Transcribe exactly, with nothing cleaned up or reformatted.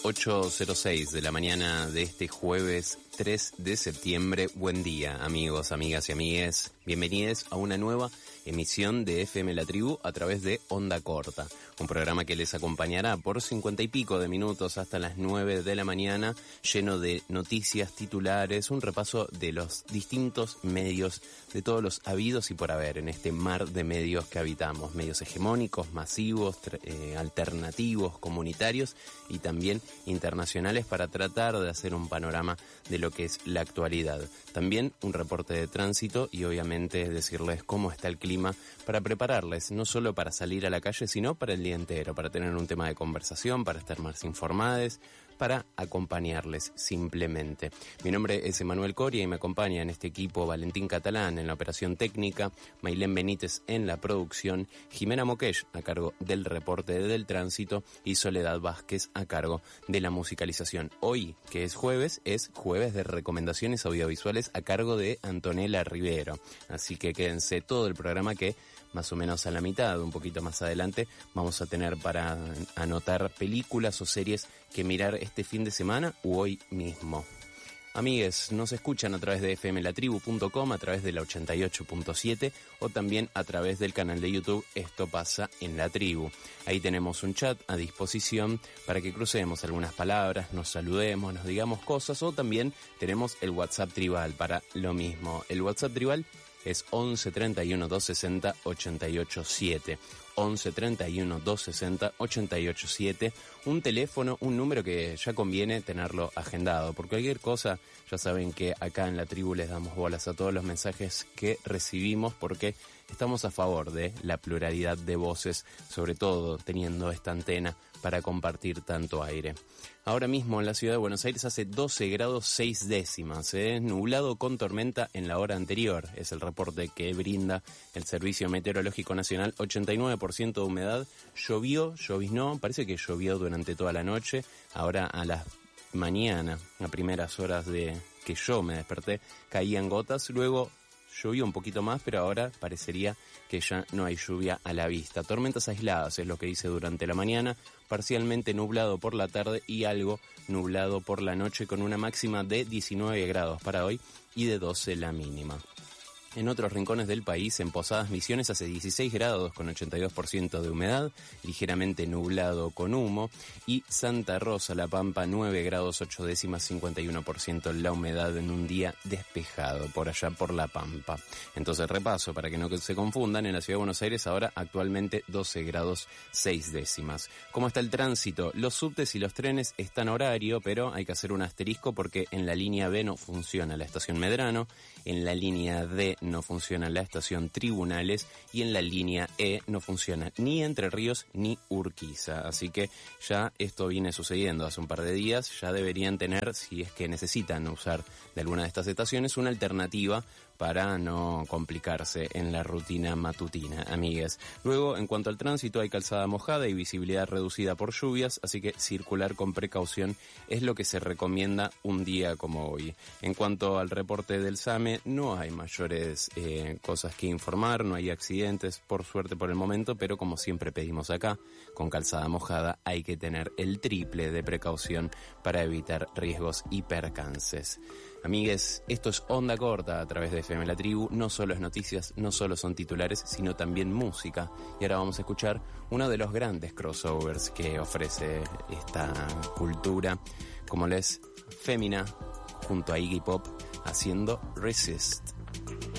ocho cero seis de la mañana de este jueves tres de septiembre. Buen día, amigos, amigas y amigues. Bienvenidos a una nueva emisión de F M La Tribu a través de Onda Corta, un programa que les acompañará por cincuenta y pico de minutos hasta las nueve de la mañana, lleno de noticias, titulares, un repaso de los distintos medios, de todos los habidos y por haber en este mar de medios que habitamos, medios hegemónicos, masivos, eh, alternativos, comunitarios y también internacionales, para tratar de hacer un panorama de lo que es la actualidad. También un reporte de tránsito y obviamente decirles cómo está el clima para prepararles no solo para salir a la calle, sino para el día entero, para tener un tema de conversación, para estar más informados, para acompañarles simplemente. Mi nombre es Emanuel Coria y me acompaña en este equipo Valentín Catalán en la operación técnica, Mailén Benítez en la producción, Jimena Moqueix a cargo del reporte del tránsito y Soledad Vázquez a cargo de la musicalización. Hoy, que es jueves, es jueves de recomendaciones audiovisuales a cargo de Antonella Rivero. Así que quédense todo el programa, que más o menos a la mitad, un poquito más adelante, vamos a tener para anotar películas o series que mirar este fin de semana u hoy mismo. Amigues, nos escuchan a través de f m la tribu punto com, a través de la ochenta y ocho punto siete o también a través del canal de YouTube Esto Pasa en la Tribu. Ahí tenemos un chat a disposición para que crucemos algunas palabras, nos saludemos, nos digamos cosas, o también tenemos el WhatsApp tribal para lo mismo. El WhatsApp tribal es once treinta y uno doscientos sesenta ochenta y ocho siete. once treinta y uno doscientos sesenta ochenta y ocho siete. Un teléfono, un número que ya conviene tenerlo agendado. Por cualquier cosa, ya saben que acá en la tribu les damos bolas a todos los mensajes que recibimos, porque estamos a favor de la pluralidad de voces, sobre todo teniendo esta antena para compartir tanto aire. Ahora mismo en la ciudad de Buenos Aires hace doce grados seis décimas, ¿eh? Nublado con tormenta en la hora anterior. Es el reporte que brinda el Servicio Meteorológico Nacional. ochenta y nueve por ciento de humedad. Llovió, lloviznó, parece que llovió durante toda la noche. Ahora a la mañana, a primeras horas de que yo me desperté, caían gotas. Luego llovió un poquito más, pero ahora parecería que ya no hay lluvia a la vista. Tormentas aisladas es lo que hice durante la mañana, parcialmente nublado por la tarde y algo nublado por la noche, con una máxima de diecinueve grados para hoy y de doce la mínima. En otros rincones del país, en Posadas Misiones hace dieciséis grados con ochenta y dos por ciento de humedad, ligeramente nublado con humo, y Santa Rosa, La Pampa, nueve grados ocho décimas, cincuenta y uno por ciento la humedad en un día despejado por allá por La Pampa. Entonces repaso para que no se confundan: en la ciudad de Buenos Aires ahora actualmente doce grados seis décimas. ¿Cómo está el tránsito? Los subtes y los trenes están a horario, pero hay que hacer un asterisco porque en la línea B no funciona la estación Medrano, en la línea D no funciona la estación Tribunales y en la línea E no funciona ni Entre Ríos ni Urquiza. Así que ya esto viene sucediendo hace un par de días. Ya deberían tener, si es que necesitan usar de alguna de estas estaciones, una alternativa para no complicarse en la rutina matutina, amigues. Luego, en cuanto al tránsito, hay calzada mojada y visibilidad reducida por lluvias, así que circular con precaución es lo que se recomienda un día como hoy. En cuanto al reporte del SAME, no hay mayores eh, cosas que informar, no hay accidentes, por suerte por el momento, pero como siempre pedimos acá, con calzada mojada hay que tener el triple de precaución para evitar riesgos y percances. Amigues, esto es Onda Corta a través de F M La Tribu. No solo es noticias, no solo son titulares, sino también música. Y ahora vamos a escuchar uno de los grandes crossovers que ofrece esta cultura, como les Femina junto a Iggy Pop haciendo Resist.